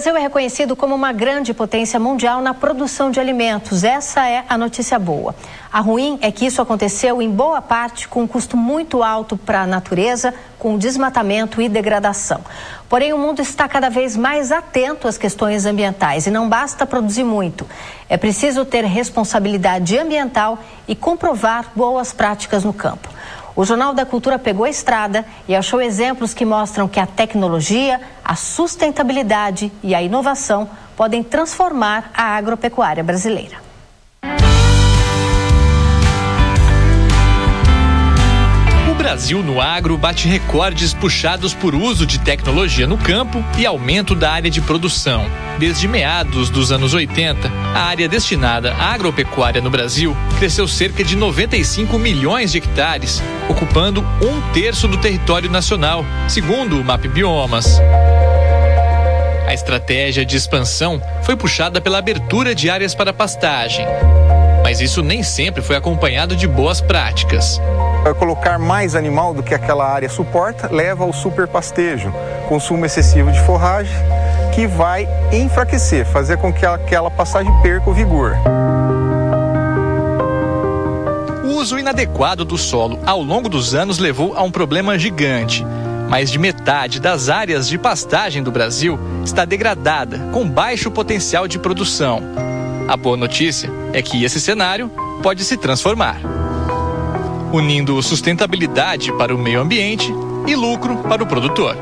Brasil é reconhecido como uma grande potência mundial na produção de alimentos. Essa é a notícia boa. A ruim é que isso aconteceu em boa parte com um custo muito alto para a natureza, com desmatamento e degradação. Porém, o mundo está cada vez mais atento às questões ambientais e não basta produzir muito. É preciso ter responsabilidade ambiental e comprovar boas práticas no campo. O Jornal da Cultura pegou a estrada e achou exemplos que mostram que a tecnologia, a sustentabilidade e a inovação podem transformar a agropecuária brasileira. O Brasil no agro bate recordes puxados por uso de tecnologia no campo e aumento da área de produção. Desde meados dos anos 80, a área destinada à agropecuária no Brasil cresceu cerca de 95 milhões de hectares, ocupando 1/3 do território nacional, segundo o MapBiomas. A estratégia de expansão foi puxada pela abertura de áreas para pastagem. Mas isso nem sempre foi acompanhado de boas práticas. Colocar mais animal do que aquela área suporta leva ao superpastejo, consumo excessivo de forragem, que vai enfraquecer, fazer com que aquela pastagem perca o vigor. O uso inadequado do solo ao longo dos anos levou a um problema gigante. Mais de metade das áreas de pastagem do Brasil está degradada, com baixo potencial de produção. A boa notícia é que esse cenário pode se transformar, unindo sustentabilidade para o meio ambiente e lucro para o produtor.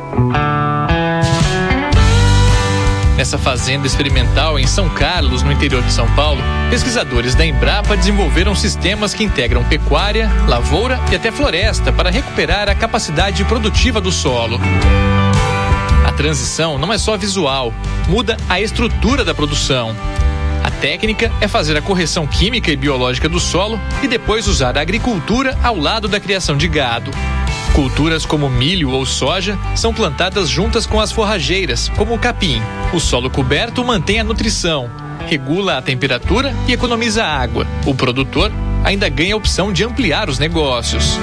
Nessa fazenda experimental em São Carlos, no interior de São Paulo, pesquisadores da Embrapa desenvolveram sistemas que integram pecuária, lavoura e até floresta para recuperar a capacidade produtiva do solo. A transição não é só visual, muda a estrutura da produção. A técnica é fazer a correção química e biológica do solo e depois usar a agricultura ao lado da criação de gado. Culturas como milho ou soja são plantadas juntas com as forrageiras, como o capim. O solo coberto mantém a nutrição, regula a temperatura e economiza água. O produtor ainda ganha a opção de ampliar os negócios.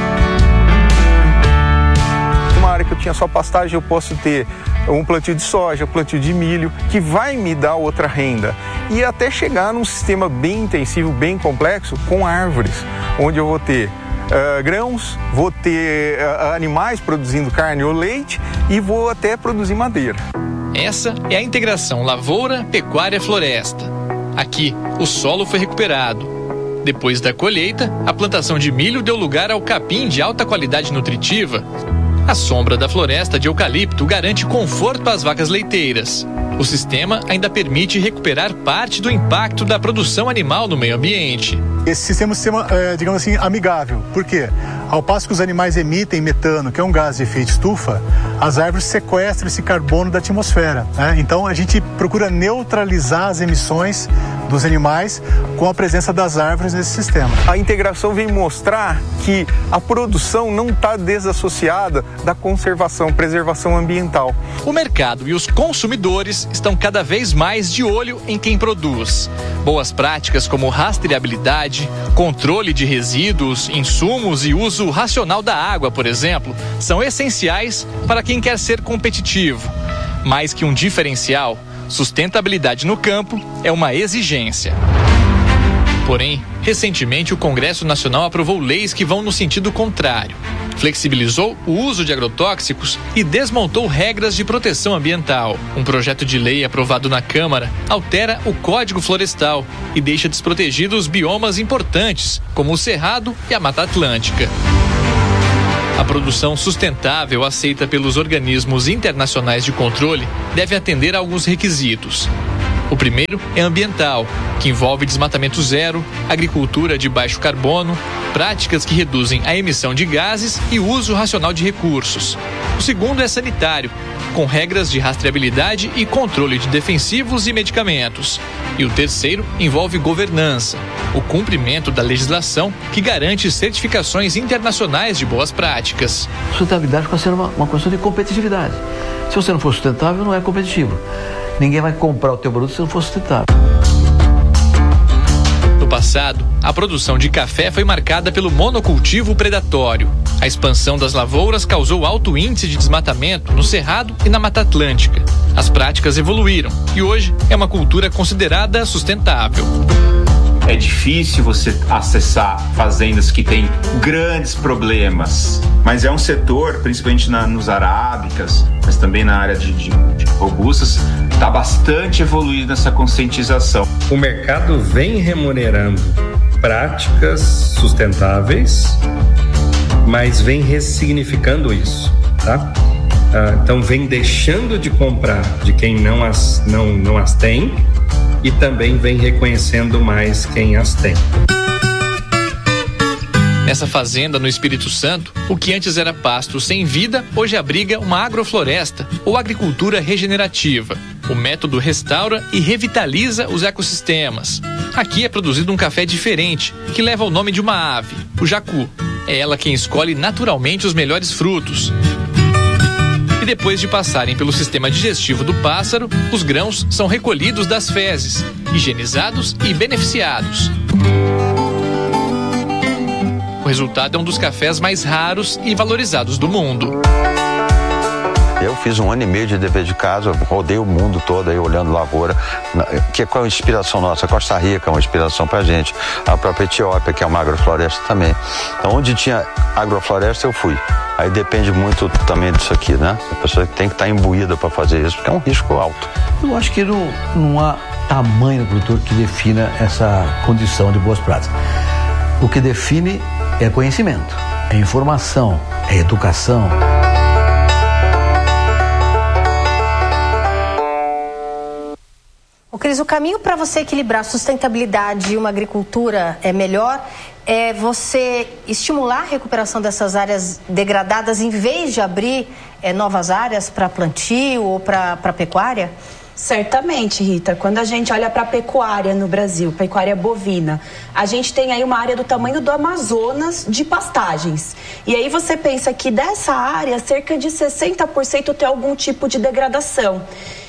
Uma área que eu tinha só pastagem, eu posso ter um plantio de soja, um plantio de milho, que vai me dar outra renda. E até chegar num sistema bem intensivo, bem complexo, com árvores, onde eu vou ter grãos, vou ter animais produzindo carne ou leite e vou até produzir madeira. Essa é a integração lavoura, pecuária, floresta. Aqui, o solo foi recuperado. Depois da colheita, a plantação de milho deu lugar ao capim de alta qualidade nutritiva. A sombra da floresta de eucalipto garante conforto às vacas leiteiras. O sistema ainda permite recuperar parte do impacto da produção animal no meio ambiente. Esse sistema é um sistema, digamos assim, amigável. Por quê? Ao passo que os animais emitem metano, que é um gás de efeito estufa, as árvores sequestram esse carbono da atmosfera, né? Então a gente procura neutralizar as emissões dos animais com a presença das árvores nesse sistema. A integração vem mostrar que a produção não está desassociada da conservação, preservação ambiental. O mercado e os consumidores estão cada vez mais de olho em quem produz. Boas práticas como rastreabilidade, controle de resíduos, insumos e uso racional da água, por exemplo, são essenciais para quem quer ser competitivo. Mais que um diferencial, sustentabilidade no campo é uma exigência. Porém, recentemente o Congresso Nacional aprovou leis que vão no sentido contrário. Flexibilizou o uso de agrotóxicos e desmontou regras de proteção ambiental. Um projeto de lei aprovado na Câmara altera o Código Florestal e deixa desprotegidos biomas importantes, como o Cerrado e a Mata Atlântica. A produção sustentável aceita pelos organismos internacionais de controle deve atender a alguns requisitos. O primeiro é ambiental, que envolve desmatamento zero, agricultura de baixo carbono, práticas que reduzem a emissão de gases e o uso racional de recursos. O segundo é sanitário, com regras de rastreabilidade e controle de defensivos e medicamentos. E o terceiro envolve governança, o cumprimento da legislação que garante certificações internacionais de boas práticas. Sustentabilidade pode ser uma questão de competitividade. Se você não for sustentável, não é competitivo. Ninguém vai comprar o teu produto se não for sustentável. No passado, a produção de café foi marcada pelo monocultivo predatório. A expansão das lavouras causou alto índice de desmatamento no Cerrado e na Mata Atlântica. As práticas evoluíram e hoje é uma cultura considerada sustentável. É difícil você acessar fazendas que têm grandes problemas, mas é um setor, principalmente nos arábicas, mas também na área de robustas, está bastante evoluído nessa conscientização. O mercado vem remunerando práticas sustentáveis, mas vem ressignificando isso, tá? Então vem deixando de comprar de quem não as tem e também vem reconhecendo mais quem as tem. Nessa fazenda no Espírito Santo, o que antes era pasto sem vida, hoje abriga uma agrofloresta ou agricultura regenerativa. O método restaura e revitaliza os ecossistemas. Aqui é produzido um café diferente, que leva o nome de uma ave, o jacu. É ela quem escolhe naturalmente os melhores frutos. E depois de passarem pelo sistema digestivo do pássaro, os grãos são recolhidos das fezes, higienizados e beneficiados. O resultado é um dos cafés mais raros e valorizados do mundo. Eu fiz 1 ano e meio de dever de casa, rodei o mundo todo aí olhando lavoura, qual é a inspiração nossa? Costa Rica é uma inspiração pra gente, a própria Etiópia, que é uma agrofloresta também. Então, onde tinha agrofloresta, eu fui. Aí depende muito também disso aqui, né? A pessoa tem que estar imbuída para fazer isso, porque é um risco alto. Eu acho que não há tamanho do produtor que defina essa condição de boas práticas. O que define é conhecimento, é informação, é educação. Cris, o caminho para você equilibrar sustentabilidade e uma agricultura melhor é você estimular a recuperação dessas áreas degradadas em vez de abrir novas áreas para plantio ou para pecuária? Certamente, Rita. Quando a gente olha para a pecuária no Brasil, pecuária bovina, a gente tem aí uma área do tamanho do Amazonas de pastagens. E aí você pensa que dessa área, cerca de 60% tem algum tipo de degradação.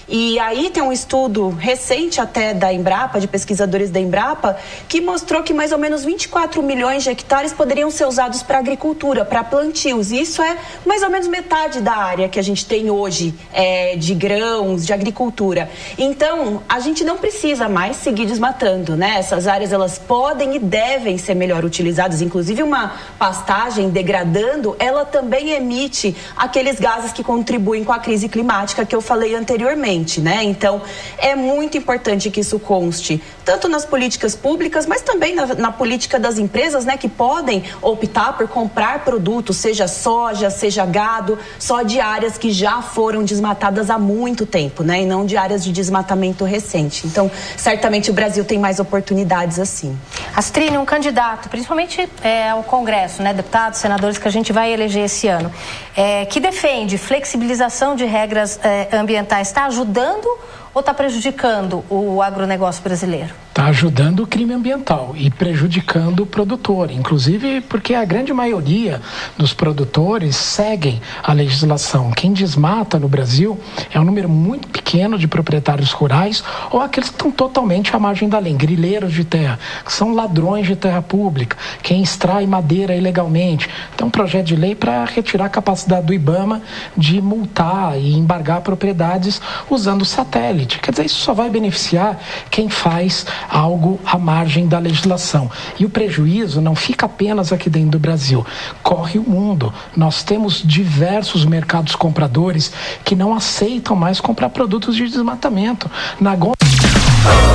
E aí tem um estudo recente até da Embrapa, de pesquisadores da Embrapa, que mostrou que mais ou menos 24 milhões de hectares poderiam ser usados para agricultura, para plantios. E isso é mais ou menos metade da área que a gente tem hoje de grãos, de agricultura. Então, a gente não precisa mais seguir desmatando, né? Essas áreas, elas podem e devem ser melhor utilizadas. Inclusive, uma pastagem degradando, ela também emite aqueles gases que contribuem com a crise climática que eu falei anteriormente. Né? Então, é muito importante que isso conste, tanto nas políticas públicas, mas também na política das empresas, né, que podem optar por comprar produtos, seja soja, seja gado, só de áreas que já foram desmatadas há muito tempo, né, e não de áreas de desmatamento recente. Então, certamente o Brasil tem mais oportunidades assim. Astrine, um candidato, principalmente ao Congresso, né, deputados, senadores que a gente vai eleger esse ano, que defende flexibilização de regras ambientais, está ajudando ou está prejudicando o agronegócio brasileiro? Está ajudando o crime ambiental e prejudicando o produtor, inclusive porque a grande maioria dos produtores seguem a legislação. Quem desmata no Brasil é um número muito pequeno de proprietários rurais ou aqueles que estão totalmente à margem da lei, grileiros de terra, que são ladrões de terra pública, quem extrai madeira ilegalmente. Então, um projeto de lei para retirar a capacidade do IBAMA de multar e embargar propriedades usando satélite. Quer dizer, isso só vai beneficiar quem faz algo à margem da legislação. E o prejuízo não fica apenas aqui dentro do Brasil, corre o mundo. Nós temos diversos mercados compradores que não aceitam mais comprar produtos de desmatamento.